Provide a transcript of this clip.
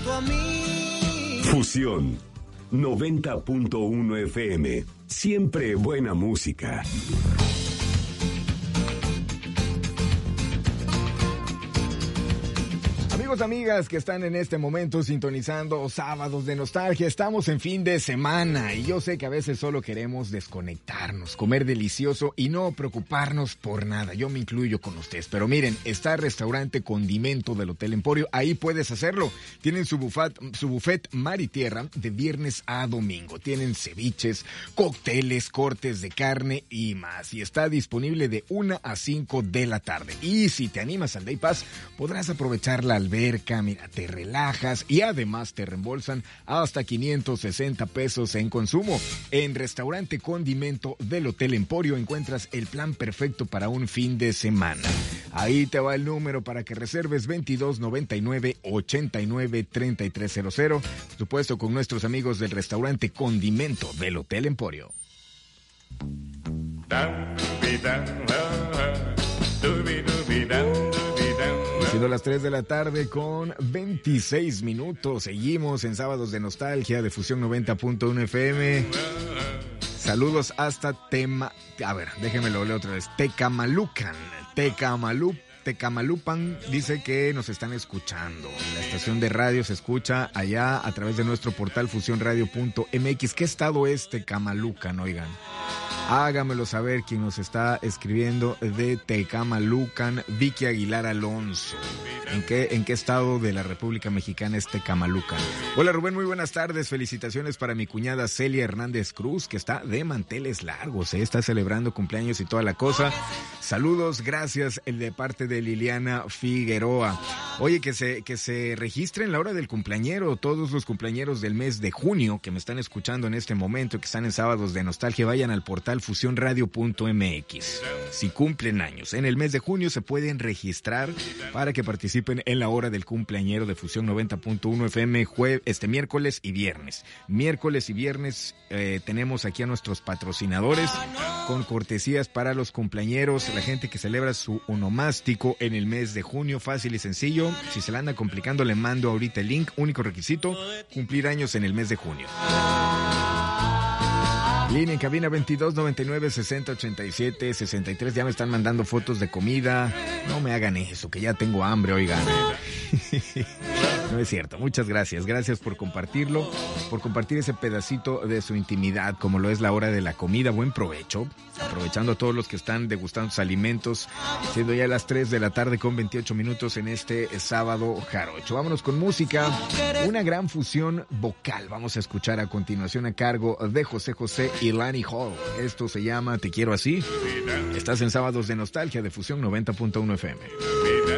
junto a mí. Fusión 90.1 FM. Siempre buena música. Amigos, amigas que están en este momento sintonizando Sábados de Nostalgia, estamos en fin de semana y yo sé que a veces solo queremos desconectarnos, comer delicioso y no preocuparnos por nada. Yo me incluyo con ustedes, pero miren, está el restaurante Condimento del Hotel Emporio, ahí puedes hacerlo. Tienen su buffet mar y tierra de viernes a domingo. Tienen ceviches, cócteles, cortes de carne y más. Y está disponible de 1 a 5 de la tarde. Y si te animas al Day Pass, podrás aprovechar la alberca, mira, te relajas y además te reembolsan hasta 560 pesos en consumo. En Restaurante Condimento del Hotel Emporio encuentras el plan perfecto para un fin de semana. Ahí te va el número para que reserves 2299-893300. Por supuesto, con nuestros amigos del Restaurante Condimento del Hotel Emporio. Siendo las 3 de la tarde con 26 minutos. Seguimos en Sábados de Nostalgia de Fusión 90.1 FM. Saludos hasta déjenme lo leo otra vez. Tecamalupan dice que nos están escuchando. La estación de radio se escucha allá a través de nuestro portal fusionradio.mx. ¿Qué estado es Tecamalucan, oigan? Hágamelo saber quien nos está escribiendo de Tecamalucan. Vicky Aguilar Alonso. ¿En qué estado de la República Mexicana es Tecamalucan? Hola Rubén, muy buenas tardes. Felicitaciones para mi cuñada Celia Hernández Cruz, que está de manteles largos, está celebrando cumpleaños y toda la cosa. Saludos, gracias, de parte de Liliana Figueroa. Oye, que se registren la hora del cumpleañero. Todos los cumpleañeros del mes de junio que me están escuchando en este momento, que están en Sábados de Nostalgia, vayan al portal fusionradio.mx. Si cumplen años en el mes de junio, se pueden registrar para que participen en la hora del cumpleañero de Fusión 90.1 FM miércoles y viernes. Miércoles y viernes tenemos aquí a nuestros patrocinadores con cortesías para los cumpleañeros, la gente que celebra su onomástico en el mes de junio. Fácil y sencillo. Si se la anda complicando, le mando ahorita el link. Único requisito, cumplir años en el mes de junio. Línea en cabina 2299-6087-63. Ya me están mandando fotos de comida. No me hagan eso, que ya tengo hambre, oigan. No es cierto. Muchas gracias. Gracias por compartirlo, por compartir ese pedacito de su intimidad, como lo es la hora de la comida. Buen provecho. Aprovechando a todos los que están degustando sus alimentos, siendo ya las 3 de la tarde con 28 minutos en este sábado jarocho. Vámonos con música. Una gran fusión vocal. Vamos a escuchar a continuación a cargo de José José y Lani Hall. Esto se llama Te Quiero Así. Estás en Sábados de Nostalgia de Fusión 90.1 FM.